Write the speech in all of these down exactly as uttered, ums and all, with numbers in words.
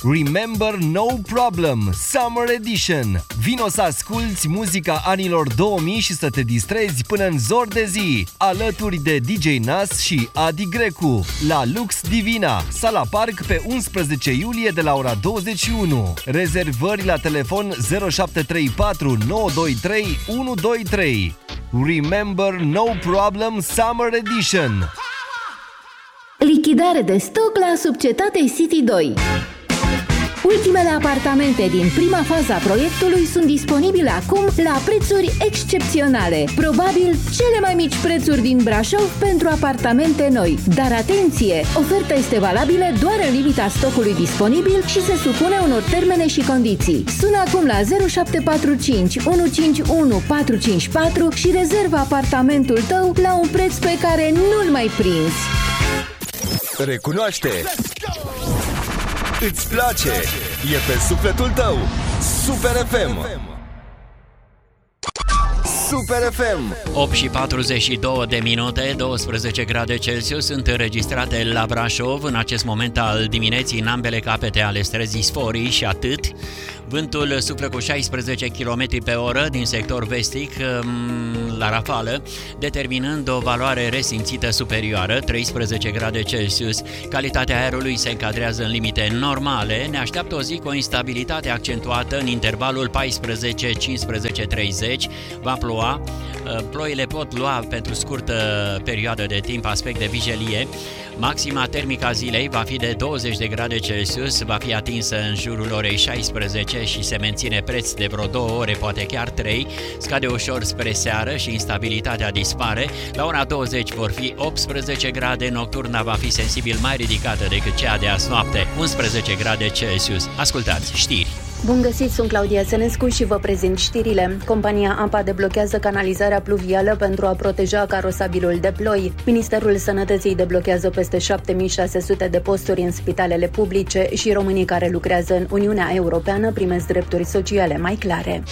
Remember No Problem, Summer Edition. Vino să asculți muzica anilor două mii și să te distrezi până în zor de zi, alături de D J Nas și Adi Grecu, la Lux Divina, Sala Park, pe unsprezece iulie de la ora douăzeci și unu. Rezervări la telefon zero șapte trei patru nouă doi trei unu doi trei. Remember No Problem Summer Edition. Lichidare de stoc la Subcetate City doi. Ultimele apartamente din prima fază a proiectului sunt disponibile acum la prețuri excepționale. Probabil cele mai mici prețuri din Brașov pentru apartamente noi. Dar atenție! Oferta este valabilă doar în limita stocului disponibil și se supune unor termene și condiții. Sună acum la zero șapte patru cinci unu cinci unu patru cinci patru și rezervă apartamentul tău la un preț pe care nu-l mai prinzi. Recunoaște! Îți place! E pe sufletul tău! Super F M! Super F M! opt și patruzeci și două de minute, douăsprezece grade Celsius sunt înregistrate la Brașov în acest moment al dimineții în ambele capete ale străzii Sforii și atât. Vântul suflă cu șaisprezece kilometri pe oră din sector vestic la rafală, determinând o valoare resimțită superioară, treisprezece grade Celsius. Calitatea aerului se încadrează în limite normale. Ne așteaptă o zi cu o instabilitate accentuată în intervalul paisprezece cincisprezece treizeci. Va ploua. Ploile pot lua pentru scurtă perioadă de timp aspect de vijelie. Maxima termică a zilei va fi de douăzeci de grade Celsius, va fi atinsă în jurul orei șaisprezece și se menține preț de vreo două ore, poate chiar trei, scade ușor spre seară și instabilitatea dispare. La ora douăzeci vor fi optsprezece grade, nocturna va fi sensibil mai ridicată decât cea de azi noapte, unsprezece grade Celsius. Ascultați știri! Bun găsit, sunt Claudia Sănescu și vă prezint știrile. Compania A P A deblochează canalizarea pluvială pentru a proteja carosabilul de ploi. Ministerul Sănătății deblochează peste șapte mii șase sute de posturi în spitalele publice și românii care lucrează în Uniunea Europeană primesc drepturi sociale mai clare.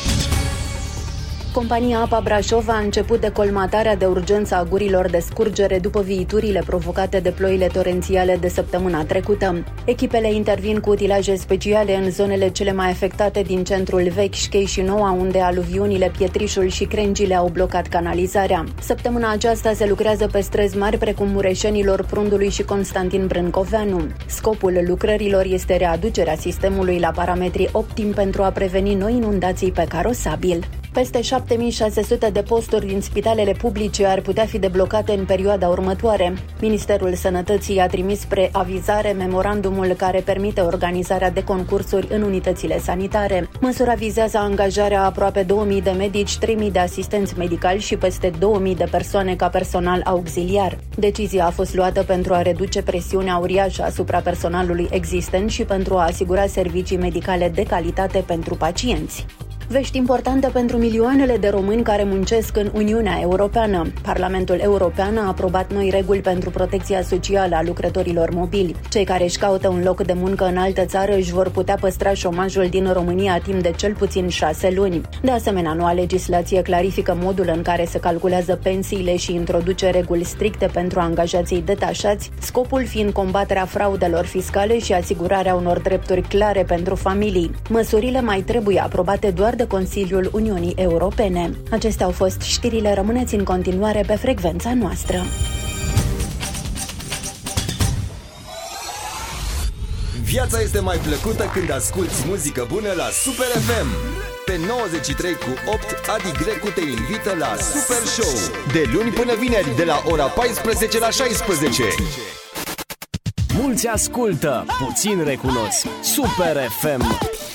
Compania A P A Brașov a început decolmatarea de urgență a gurilor de scurgere după viiturile provocate de ploile torențiale de săptămâna trecută. Echipele intervin cu utilaje speciale în zonele cele mai afectate din centrul vechi, Șchei și Noua, unde aluviunile, Pietrișul și Crengile au blocat canalizarea. Săptămâna aceasta se lucrează pe străzi mari precum Mureșenilor, Prundului și Constantin Brâncoveanu. Scopul lucrărilor este readucerea sistemului la parametri optimi pentru a preveni noi inundații pe carosabil. Peste șapte mii șase sute de posturi din spitalele publice ar putea fi deblocate în perioada următoare. Ministerul Sănătății a trimis spre avizare memorandumul care permite organizarea de concursuri în unitățile sanitare. Măsura vizează angajarea aproape două mii de medici, trei mii de asistenți medicali și peste două mii de persoane ca personal auxiliar. Decizia a fost luată pentru a reduce presiunea uriașă asupra personalului existent și pentru a asigura servicii medicale de calitate pentru pacienți. Vești importante pentru milioanele de români care muncesc în Uniunea Europeană. Parlamentul European a aprobat noi reguli pentru protecția socială a lucrătorilor mobili. Cei care își caută un loc de muncă în altă țară își vor putea păstra șomajul din România timp de cel puțin șase luni. De asemenea, noua legislație clarifică modul în care se calculează pensiile și introduce reguli stricte pentru angajații detașați, scopul fiind combaterea fraudelor fiscale și asigurarea unor drepturi clare pentru familii. Măsurile mai trebuie aprobate doar de Consiliul Uniunii Europene. Acestea au fost știrile, rămâneți în continuare pe frecvența noastră. Viața este mai plăcută când asculti muzică bună la Super F M. Pe nouăzeci și trei cu opt, Adi Grecu te invită la Super Show. De luni până vineri, de la ora paisprezece la șaisprezece. Mulți ascultă, puțin recunosc. Super F M.